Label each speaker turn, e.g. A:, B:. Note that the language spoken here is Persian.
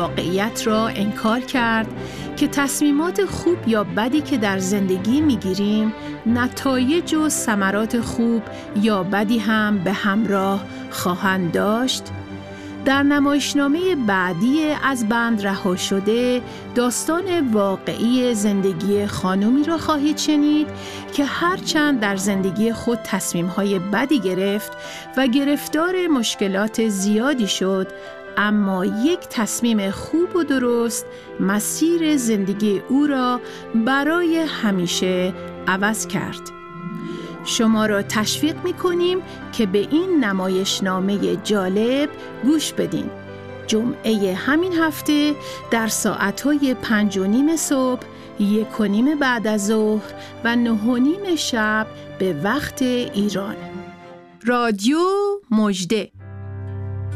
A: واقعیت را انکار کرد که تصمیمات خوب یا بدی که در زندگی میگیریم نتایج و ثمرات خوب یا بدی هم به همراه خواهند داشت. در نمایشنامه بعدی از بند رها شده داستان واقعی زندگی خانومی را خواهید شنید که هرچند در زندگی خود تصمیم‌های بدی گرفت و گرفتار مشکلات زیادی شد، اما یک تصمیم خوب و درست مسیر زندگی او را برای همیشه عوض کرد. شما را تشویق می‌کنیم که به این نمایشنامه جالب گوش بدین. جمعه همین هفته در ساعت‌های 5:30 صبح، 1:30 بعد از ظهر و 9:30 شب به وقت ایران. رادیو مژده.